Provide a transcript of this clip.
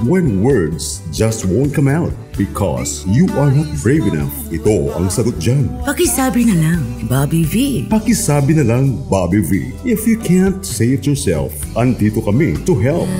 when words just won't come out because you are not brave enough. Ito ang sagot dyan. Pakisabi na lang, Bobby V. Pakisabi na lang, Bobby V. If you can't say it yourself, andito kami to help.